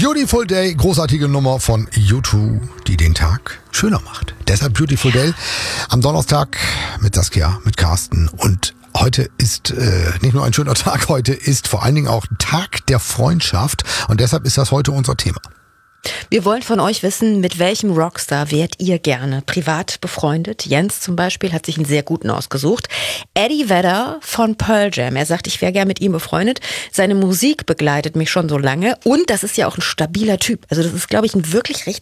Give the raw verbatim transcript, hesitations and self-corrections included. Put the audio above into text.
Beautiful Day, großartige Nummer von U zwei, die den Tag schöner macht. Deshalb Beautiful Day am Donnerstag mit Saskia, mit Carsten. Und heute ist äh, nicht nur ein schöner Tag, heute ist vor allen Dingen auch Tag der Freundschaft. Und deshalb ist das heute unser Thema. Wir wollen von euch wissen, mit welchem Rockstar wärt ihr gerne privat befreundet? Jens zum Beispiel hat sich einen sehr guten ausgesucht. Eddie Vedder von Pearl Jam. Er sagt, ich wäre gerne mit ihm befreundet. Seine Musik begleitet mich schon so lange und das ist ja auch ein stabiler Typ. Also das ist, glaube ich, ein wirklich richtig